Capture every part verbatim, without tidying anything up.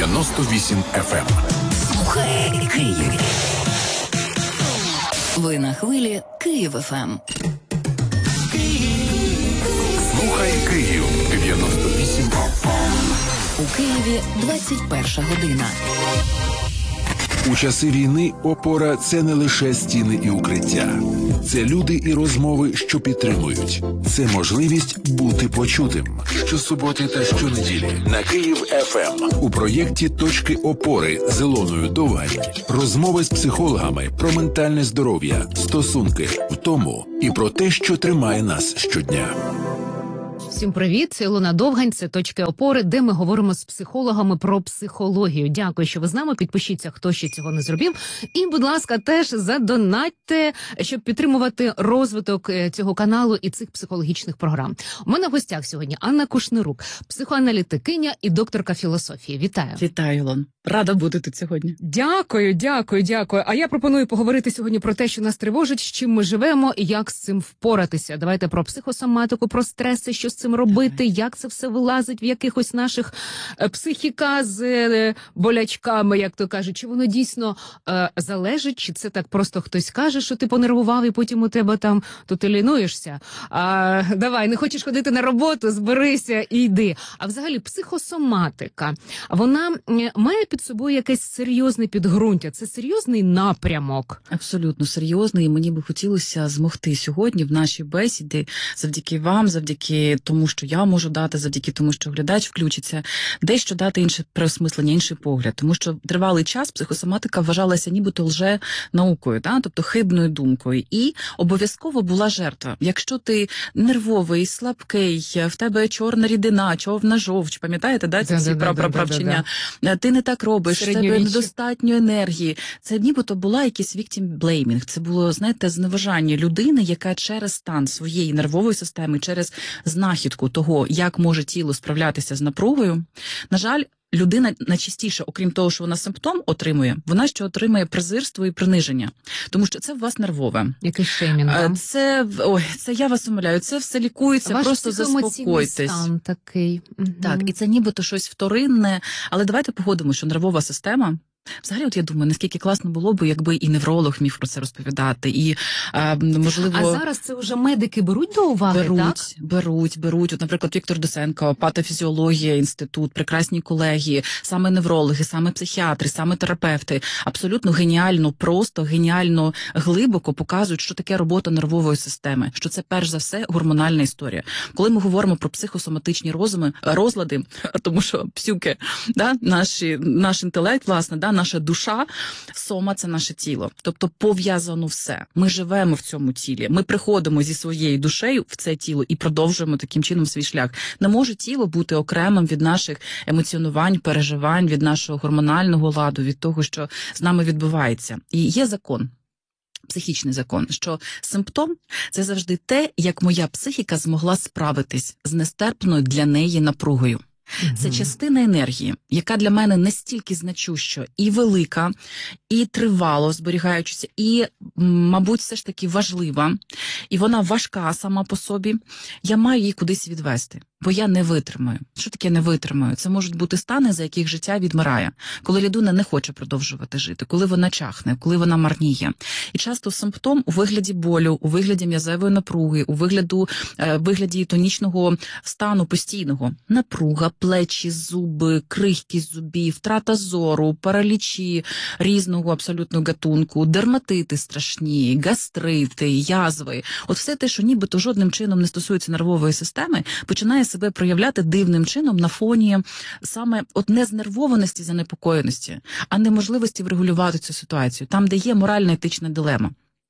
дев'яносто вісім еф ем. Слухай Київ. Ви на хвилі Київ еф ем. Слухай Київ. дев'яносто вісім еф ем. У Києві двадцять перша година. У часи війни опора – це не лише стіни і укриття. Це люди і розмови, що підтримують. Це можливість бути почутим. Щосуботи та щонеділі на Київ еф ем у проєкті «Точки опори» з Ілоною Довгань. Розмови з психологами про ментальне здоров'я, стосунки, втому і про те, що тримає нас щодня. Всім привіт, це Ілона Довгань, це «Точки опори», де ми говоримо з психологами про психологію. Дякую, що ви з нами, підпишіться, хто ще цього не зробив. І, будь ласка, теж задонатьте, щоб підтримувати розвиток цього каналу і цих психологічних програм. У мене в гостях сьогодні Анна Кушнирук, психоаналітикиня і докторка філософії. Вітаю. Вітаю, Ілон. Рада бути тут сьогодні. Дякую, дякую, дякую. А я пропоную поговорити сьогодні про те, що нас тривожить, з чим ми живемо і як з цим впоратися. Давайте про психосоматику, про стреси, що з цим робити, як це все вилазить в якихось наших е, психіка з е, болячками, як то кажуть. Чи воно дійсно е, залежить, чи це так просто хтось каже, що ти понервував і потім у тебе там, то ти лінуєшся. А, давай, не хочеш ходити на роботу, зберися і йди. А взагалі психосоматика, вона е, має під собою якесь серйозне підґрунтя, це серйозний напрямок. Абсолютно серйозний, і мені би хотілося змогти сьогодні в нашій бесіді, завдяки вам, завдяки тому, що я можу дати, завдяки тому, що глядач включиться, дещо дати інше переосмислення, інший погляд. Тому що тривалий час психосоматика вважалася нібито лже-наукою, да? Тобто хибною думкою. І обов'язково була жертва. Якщо ти нервовий, слабкий, в тебе чорна рідина, човна жовч, пам'ятаєте, да, ці всі правчення, ти не так робиш, в тебе недостатньо енергії. Це нібито була якийсь victim blaming. Це було, знаєте, зневажання людини, яка через стан своєї нервової системи, через знахідку того, як може тіло справлятися з напругою. На жаль, людина найчастіше, окрім того, що вона симптом отримує, вона ще отримує презирство і приниження. Тому що це в вас нервове. Який шеймінг? Це, ой, це я вас умиляю, це все лікується, ваш просто заспокойтесь. Стан такий. Угу. Так, і це нібито щось вторинне, але давайте погодимо, що нервова система, взагалі, от я думаю, наскільки класно було б, якби і невролог міг про це розповідати, і, а, можливо... А зараз це вже медики беруть до уваги, беруть, так? Беруть, беруть. От, наприклад, Віктор Досенко, патофізіологія, інститут, прекрасні колеги, саме неврологи, саме психіатри, саме терапевти, абсолютно геніально, просто геніально глибоко показують, що таке робота нервової системи, що це, перш за все, гормональна історія. Коли ми говоримо про психосоматичні розуми, розлади, тому що псюки, да, наші, наш інтелект, власне, да, наша душа, сома – це наше тіло. Тобто пов'язано все. Ми живемо в цьому тілі. Ми приходимо зі своєю душею в це тіло і продовжуємо таким чином свій шлях. Не може тіло бути окремим від наших емоціонувань, переживань, від нашого гормонального ладу, від того, що з нами відбувається. І є закон. Психічний закон, що симптом – це завжди те, як моя психіка змогла справитись з нестерпною для неї напругою. Це частина енергії, яка для мене настільки значуща і велика, і тривало зберігаючися, і, мабуть, все ж таки важлива, і вона важка сама по собі, я маю її кудись відвести, бо я не витримаю. Що таке не витримаю? Це можуть бути стани, за яких життя відмирає, коли людина не хоче продовжувати жити, коли вона чахне, коли вона марніє. І часто симптом у вигляді болю, у вигляді м'язевої напруги, у вигляду, е, вигляді тонічного стану постійного. Напруга, плечі, зуби, крихкість зубів, втрата зору, паралічі різного абсолютно гатунку, дерматити страшні, гастрити, язви. От все те, що нібито жодним чином не стосується нервової системи, починає себе проявляти дивним чином на фоні саме от не знервованості, занепокоєності, а неможливості врегулювати цю ситуацію, там, де є морально-етична дилема.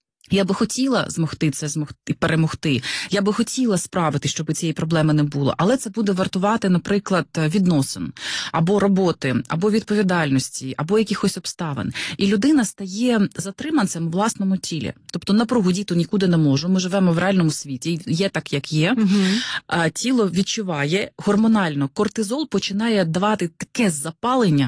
Я би хотіла змогти це змогти перемогти. Я би хотіла справити, щоб цієї проблеми не було. Але це буде вартувати, наприклад, відносин, або роботи, або відповідальності, або якихось обставин. І людина стає затриманцем у власному тілі. Тобто напругу діти нікуди не можу. Ми живемо в реальному світі. Є так, як є. Угу. А тіло відчуває гормонально. Кортизол починає давати таке запалення,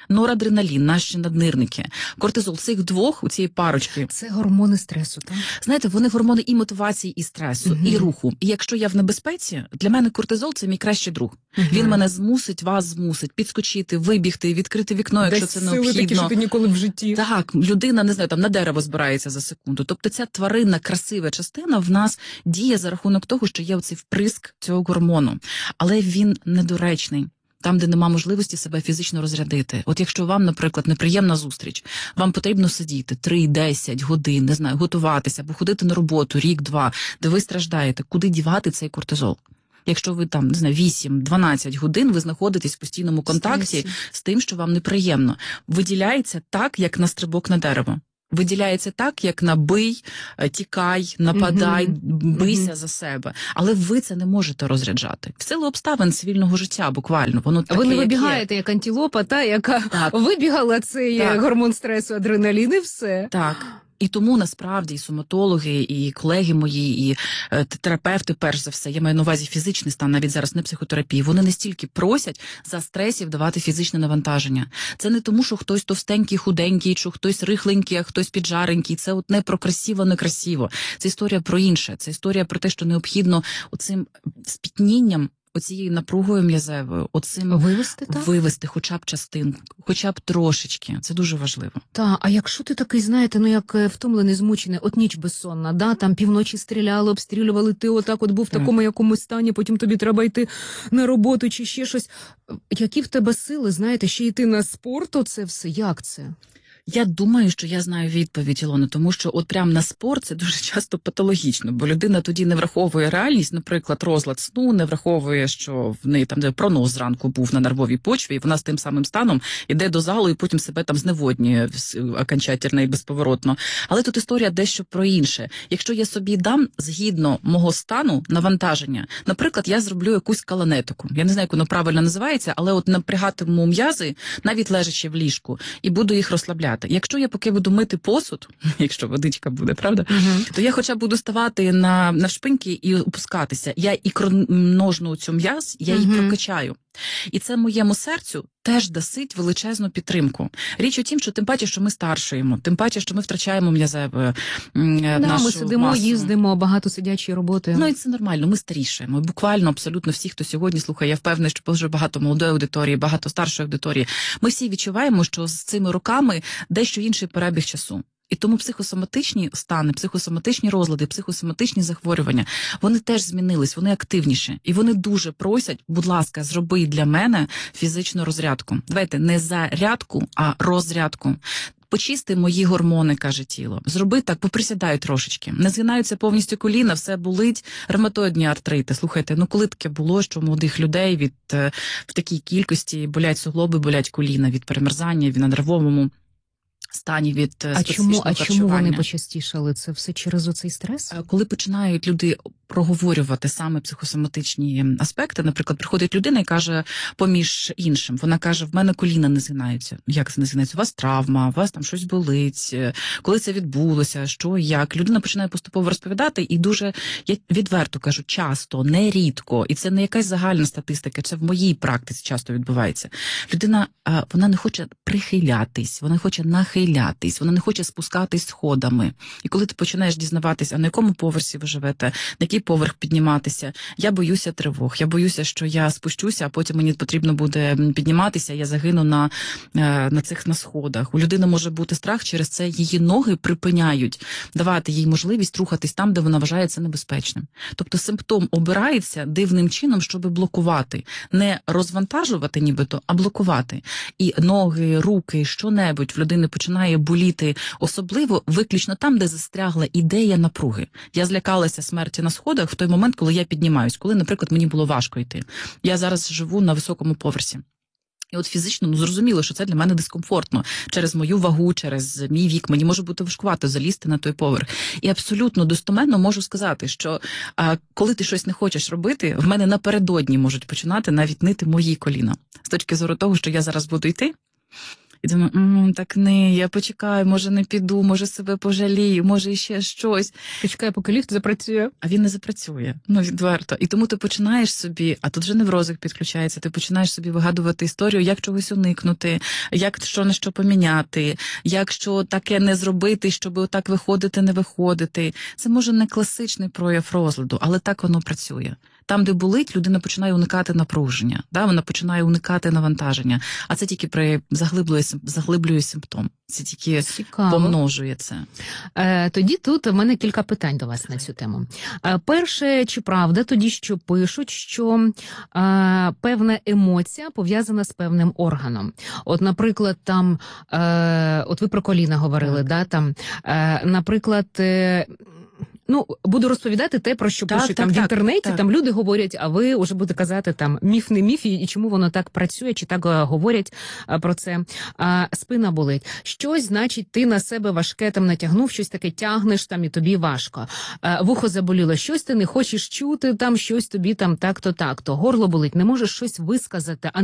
Норадреналін, наші наднирники, кортизол, цих двох, у цієї парочки. Це гормони стресу, так? Знаєте, вони гормони і мотивації, і стресу, Угу. і руху. І якщо я в небезпеці, для мене кортизол – це мій кращий друг. Угу. Він мене змусить, вас змусить підскочити, вибігти, відкрити вікно, якщо Десь це сили необхідно. такі, що ти ніколи в житті. Так, людина, не знаю, там на дерево збирається за секунду. Тобто ця тваринна, красива частина в нас діє за рахунок того, що є оцей вприск цього гормону. Але він недоречний. Там, де нема можливості себе фізично розрядити. От якщо вам, наприклад, неприємна зустріч, вам потрібно сидіти три-десять годин, не знаю, готуватися, або ходити на роботу рік-два, де ви страждаєте, куди дівати цей кортизол? Якщо ви там, не знаю, вісім-дванадцять годин ви знаходитесь в постійному контакті Стресі. з тим, що вам неприємно, виділяється так, як на стрибок на дерево. Виділяється так, як на бий, тікай, нападай, Мгм. бийся Мгм. за себе. Але ви це не можете розряджати. В силу обставин цивільного життя буквально. Воно таке, Ви не як є. вибігаєте, як антилопа, та, яка Так. вибігала цей Так. гормон стресу, адреналін і все. Так. І тому насправді і соматологи, і колеги мої, і е, терапевти, перш за все, я маю на увазі фізичний стан, навіть зараз не психотерапії, вони не стільки просять за стресів давати фізичне навантаження. Це не тому, що хтось товстенький, худенький, що хтось рихленький, а хтось піджаренький. Це от не про красиво, не красиво. Це історія про інше. Це історія про те, що необхідно оцим спітнінням, оцією напругою м'язевою, оцим Вивести, так? вивести хоча б частинку, хоча б трошечки. Це дуже важливо. Та, а якщо ти такий, знаєте, ну як е, втомлений, змучений, от ніч безсонна, да, там півночі стріляли, обстрілювали, ти отак от був в Так. такому якомусь стані, потім тобі треба йти на роботу чи ще щось. Які в тебе сили, знаєте, ще йти на спорт, оце все, як це? Я думаю, що я знаю відповідь, Ілона, тому що от прям на спорт це дуже часто патологічно, бо людина тоді не враховує реальність, наприклад, розлад сну, не враховує, що в неї там де пронос зранку був на нервовій почві, і вона з тим самим станом іде до залу і потім себе там зневоднює окончательно і безповоротно. Але тут історія дещо про інше. Якщо я собі дам згідно мого стану навантаження, наприклад, я зроблю якусь каланетику. Я не знаю, як воно правильно називається, але от напрягатиму м'язи, навіть лежачи в ліжку, і буду їх розслабляти. Якщо я поки буду мити посуд, якщо водичка буде, правда, Угу. то я хоча б буду ставати на, на шпиньки і опускатися. Я ікроножну цю м'яз, я її Мгм. прокачаю. І це моєму серцю теж дасить величезну підтримку. Річ у тім, що тим паче, що ми старшуємо, тим паче, що ми втрачаємо м'язеве м, Да, нашу ми сидимо, масу. їздимо, багато сидячої роботи. Ну і це нормально, ми старішаємо. І буквально абсолютно всі, хто сьогодні слухає, я впевнена, що дуже багато молодої аудиторії, багато старшої аудиторії. Ми всі відчуваємо, що з цими роками дещо інший перебіг часу. І тому психосоматичні стани, психосоматичні розлади, психосоматичні захворювання, вони теж змінились, вони активніші. І вони дуже просять, будь ласка, зроби для мене фізичну розрядку. Давайте не зарядку, а розрядку. Почисти мої гормони, каже тіло. Зроби так, поприсідай трошечки. Не згинаються повністю коліна, все болить, ревматоїдні артрити. Слухайте, ну коли таке було, що у молодих людей від е, в такій кількості болять суглоби, болять коліна від перемерзання, від на нервовому стані, від е, а чому, специфічного а чому вони харчування. почастішали? Це все через оцей стрес? Е, Коли починають люди проговорювати саме психосоматичні аспекти, наприклад, приходить людина і каже, поміж іншим, вона каже, в мене коліна не згинаються. Як це не згинаються? У вас травма, у вас там щось болить, е, коли це відбулося, що, як. Людина починає поступово розповідати і дуже, я відверто кажу, часто, нерідко, і це не якась загальна статистика, це в моїй практиці часто відбувається. Людина, е, вона не хоче прихилятись, вона хоче нахилятись, вона не хоче спускатись сходами. І коли ти починаєш дізнаватись, а на якому поверсі ви живете, на який поверх підніматися, я боюся тривог, я боюся, що я спущуся, а потім мені потрібно буде підніматися, я загину на, на цих на сходах. У людини може бути страх, через це її ноги припиняють давати їй можливість рухатись там, де вона вважає це небезпечним. Тобто симптом обирається дивним чином, щоб блокувати. Не розвантажувати нібито, а блокувати. І ноги, руки, що-небудь в людини починає боліти, особливо виключно там, де застрягла ідея напруги. Я злякалася смерті на сходах в той момент, коли я піднімаюсь, коли, наприклад, мені було важко йти. Я зараз живу на високому поверсі. І от фізично, ну, зрозуміло, що це для мене дискомфортно. Через мою вагу, через мій вік, мені може бути важкувато залізти на той поверх. І абсолютно достоменно можу сказати, що а, коли ти щось не хочеш робити, в мене напередодні можуть починати навіть нити мої коліна. З точки зору того, що я зараз буду йти, І думаю, «М, так не, я почекаю, може не піду, може себе пожалію, може ще щось. Почекай, поки ліфт запрацює. А він не запрацює, ну відверто. І тому ти починаєш собі, а тут вже неврозик підключається, ти починаєш собі вигадувати історію, як чогось уникнути, як що на що поміняти, як що таке не зробити, щоб отак виходити, не виходити. Це може не класичний прояв розладу, але так воно працює. Там, де болить, людина починає уникати напруження, да? Вона починає уникати навантаження, а це тільки при заглиблює, заглиблює симптом. Це тільки Цікаво. помножує це. Е, тоді тут у мене кілька питань до вас на цю тему. Е, перше, чи правда тоді, що пишуть, що е, певна емоція пов'язана з певним органом? От, наприклад, там, е, от ви про коліна говорили, Так. да, там, е, наприклад, е, ну, буду розповідати те, про що Так, пишуть так, там в так, інтернеті, так. там люди говорять, а ви вже будете казати там міф не міф, і, і чому воно так працює, чи так е, говорять е, про це. А, спина болить. Щось, значить, ти на себе важке там натягнув, щось таке тягнеш там і тобі важко. Е, вухо заболіло, щось ти не хочеш чути, там щось тобі там так-то, так-то. Горло болить, не можеш щось висказати, а